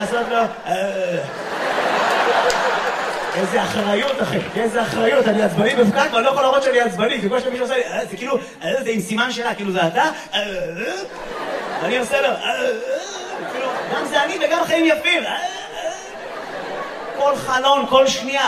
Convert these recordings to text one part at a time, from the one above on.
לעשות לו... איזה אחריות, אחי, איזה אחריות, אני עצבני בפקק, ואני לא יכול להראות שאני עצבני, כי כל שמישהו עושה לי, זה כאילו, זה עם סימן שלה, כאילו זה אתה, ואני עושה לו, כאילו, גם זה אני וגם החיים יפים, כל חלון, כל שנייה,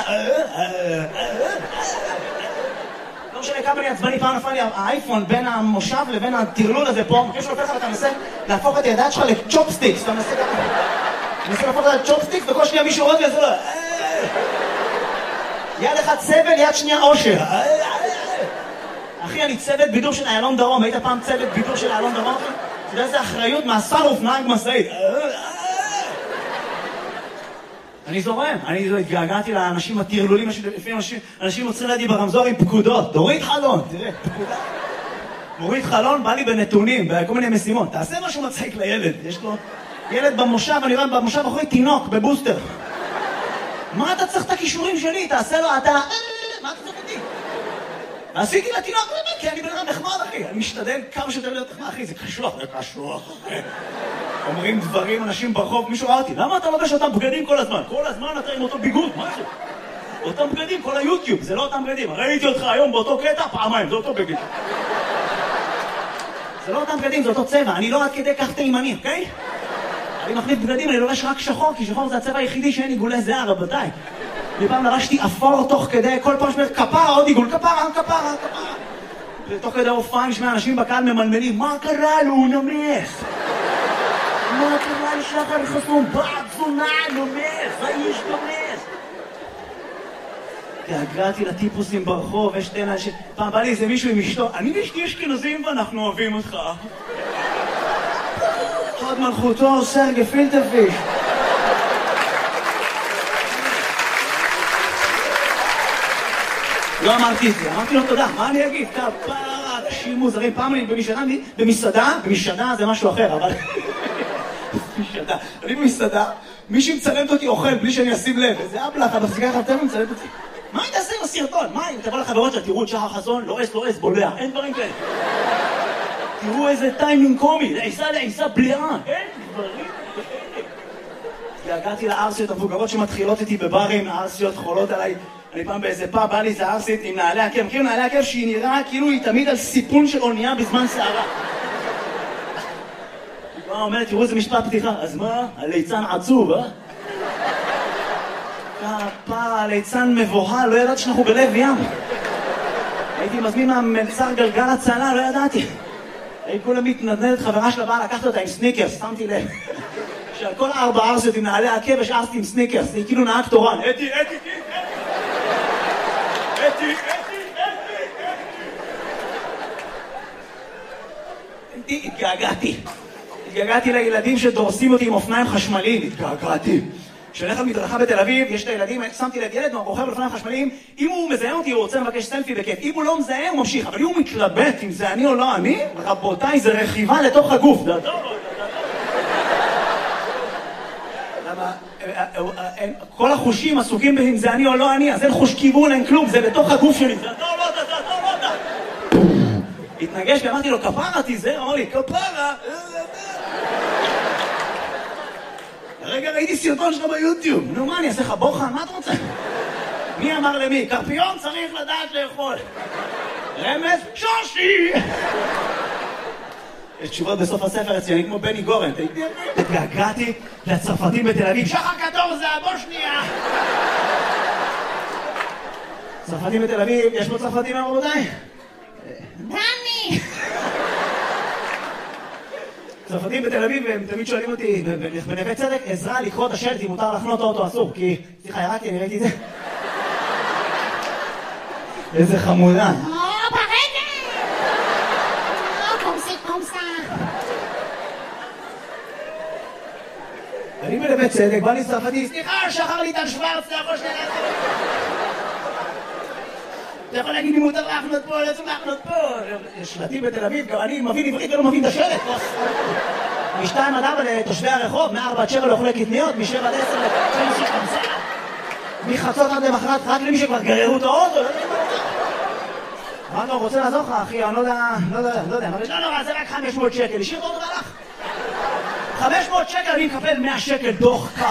לא משנה כמה אני עצבני, פעם נפל לי האייפון בין המושב לבין הטרלול הזה פה, אחרי שנופל לך ואתה מנסה להפוך את הידיים שלך לצ'ופסטיקס, אתה מנסה להפוך את הצ'ופסטיקס, וכל שנייה מישהו רואה ויעשה לו, יד אחד סבל, יד שנייה אושר. אחי, אני צוות בידור של איילון דרום. היית פעם צוות בידור של איילון דרום? אתה יודע איזה אחריות מהספר ופנהג משאית. אני זורם. אני התגעגעתי לאנשים הטרלולים, לפעמים אנשים עוצרים לידי ברמזור עם פקודות. תוריד חלון, תראה, פקודה. מוריד חלון, בא לי בנתונים, בכל מיני משימות. תעשה משהו מצחיק לילד. יש לו ילד במושב, אני רואה במושב אחרי תינוק, בבוסטר. מה אתה צריך את הכישורים שלי? תעשה לו, אתה... מה אתה צריך אותי? עשיתי לתינוק, כי אני בן אדם נחמד, אחי. אני משתדל כמה שיותר להיות נחמד, אחי. זה קשוח, זה קשוח, אחי. אומרים דברים, אנשים ברחוב, מישהו ראה אותי. למה אתה לובש אותם בגדים כל הזמן? כל הזמן אתה עם אותו ביגוד, מה זה? אותם בגדים, כל היוטיוב, זה לא אותם בגדים. ראיתי אותך היום באותו קטע, פעמיים, זה אותו בגד. זה לא אותם בגדים, זה אותו צבע. אני לא עד כדי כך תימני, אוקיי? אני מחליף בגדים, אני לובש רק שחור, כי שחור זה הצבע היחידי שאין עיגולי זהה, רבותיי. לפעם לבשתי אפור תוך כדי, כל פעם שאומרת כפרה, עוד עיגול, כפרה. ותוך כדי הופעה נשמע אנשים בקהל ממלמלים, מה קרה לו, הוא נמס? מה קרה לשחר חסון? בעד זונה, נמס, האיש נמס. התגעגעתי לטיפוסים ברחוב, יש שתי אנשים, פעם בא לי איזה מישהו עם אשתו, אני ואשתי אשכנזים ואנחנו אוהבים אותך. עוד מלכותו, סרגי פילטרפיש. לא אמרתי את זה, אמרתי לו תודה, מה אני אגיד? כפרה, אנשים מוזרים, פעם אני במסעדה זה משהו אחר, אבל... אני במסעדה, מישהי מצלמת אותי אוכל בלי שאני אשים לב, איזה אבלח, אבל סגר חתם ומצלמת אותי. מה היא תעשה עם הסרטון? מה היא? תבוא לחברות שלה, תראו את שחר חסון, לועס, בולע, אין דברים כאלה. תראו איזה טיימינג קומי, לעיסה בליעה, אין דברים כאלה. הגעתי לארסיות המבוגרות שמתחילות איתי בברים, הארסיות חולות עליי. אני פעם באיזה פאב, בא לי איזה ארסית עם נעלי עקב. מכירים נעלי עקב שהיא נראה כאילו היא תמיד על סיפון של אונייה בזמן שערה. היא באה אומרת, תראו איזה משפט פתיחה. אז מה? הליצן עצוב, אה? כפרה, הליצן מבוהל, לא ידעתי שאנחנו בלב ים. הייתי מזמין מהמלצר גלגל הצלה, לא ידעתי. היא כולה מתנדנדת, חברה שלה באה לקחת אותה עם סניקרס, שמתי לב. שעל כל 4 ארסיות עם נעלי עקב יש ארסית עם סניקרס, היא כאילו נהג תורן. אתי. התגעגעתי לילדים שדורסים אותי עם אופניים חשמליים, התגעגעתי. כשאני הולך מדרכה בתל אביב, יש את הילדים, שמתי לב ילד רוכב על אופניים חשמליים, אם הוא מזהה אותי הוא רוצה לבקש סלפי בכיף, אם הוא לא מזהה הוא ממשיך, אבל אם הוא מתלבט אם זה אני או לא אני, רבותיי, זה רכיבה לתוך הגוף. כל החושים עסוקים אם זה אני או לא אני, אז אין חוש כיוון, אין כלום, זה בתוך הגוף שלי. זה אתה או לא אתה. התנגש ואמרתי לו, כפרה תיזהר, אמר לי, כפרה. רגע ראיתי סרטון שלך ביוטיוב. נו מה, אני אעשה לך בוחן? מה אתה רוצה? מי אמר למי? קרפיון צריך לדעת לאכול. רמז? שושי! יש תשובות בסוף הספר אצלי, אני כמו בני גורן. התגעגעתי לצרפתים בתל אביב. שחר קטור זה הבושניה! צרפתים בתל אביב, יש פה צרפתים רבותיי? דני! צרפתים בתל אביב, הם תמיד שואלים אותי, בנווה צדק, עזרה לקרוא את השלט אם מותר לחנות האוטו אסור, כי... סליחה, ירקתי, אני ראיתי את זה. איזה חמודה. אני בנווה צדק, בא לי צרפתי, סליחה, שחר ליטל שוורץ, אתה יכול שנייה לעשות. אתה יכול להגיד לי מותר להחנות פה, לא צריך להחנות פה. שלטים בתל אביב, גם אני מבין עברית ולא מבין את השלט. מ-2 עד 4 לתושבי הרחוב, מ-4 עד 7 לאוכלי קטניות, מ-7 עד 10 לאוכלי קטניות. מחצות עד למחרת, רק למי שכבר גררו את האוטו. מה אתה רוצה לעזור לך, אחי? אני לא יודע. לא, זה רק 500 שקל. השאיר את האוטו והלך. 500 שקל אני מקבל 100 שקל דוח קר.